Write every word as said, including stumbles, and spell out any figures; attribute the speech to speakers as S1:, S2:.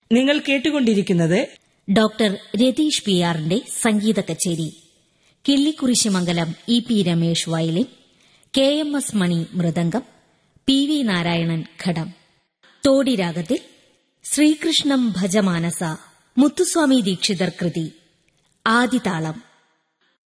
S1: നിങ്ങൾ കേട്ടുകൊണ്ടിരിക്കുന്നത്
S2: doctor Ratheesh P ആറിന്റെ സംഗീത കച്ചേരി. Killikkurissimangalam E P Ramesh violin, K M S മണി മൃദംഗം, പി വി നാരായണൻ ഘടം. തോടിരാഗത്തിൽ ശ്രീകൃഷ്ണം ഭജമാനസ മുത്തുസ്വാമി ദീക്ഷിതർ കൃതി, ആദിതാളം.